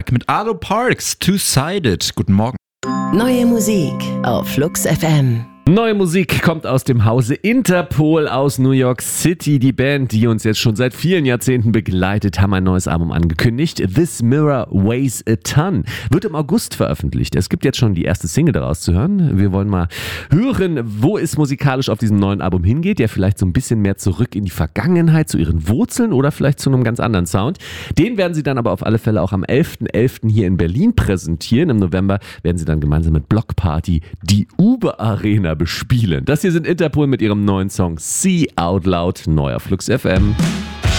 Track mit Arlo Parks, Two-Sided. Guten Morgen. Neue Musik auf Flux FM. Neue Musik kommt aus dem Hause Interpol aus New York City. Die Band, die uns jetzt schon seit vielen Jahrzehnten begleitet, haben ein neues Album angekündigt. This Mirror Weighs a Ton. Wird im August veröffentlicht. Es gibt jetzt schon die erste Single daraus zu hören. Wir wollen mal hören, wo es musikalisch auf diesem neuen Album hingeht. Ja, vielleicht so ein bisschen mehr zurück in die Vergangenheit, zu ihren Wurzeln oder vielleicht zu einem ganz anderen Sound. Den werden sie dann aber auf alle Fälle auch am 11.11. hier in Berlin präsentieren. Im November werden sie dann gemeinsam mit Block Party die Uber Arena bespielen. Das hier sind Interpol mit ihrem neuen Song See Out Loud, neu auf Flux FM.